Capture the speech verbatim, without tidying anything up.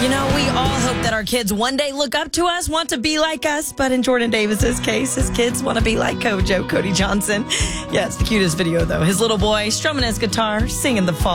You know, we all hope that our kids one day look up to us, want to be like us. But in Jordan Davis's case, his kids want to be like Kojo, Cody Johnson. Yeah, it's the cutest video, though. His little boy strumming his guitar, singing the fall.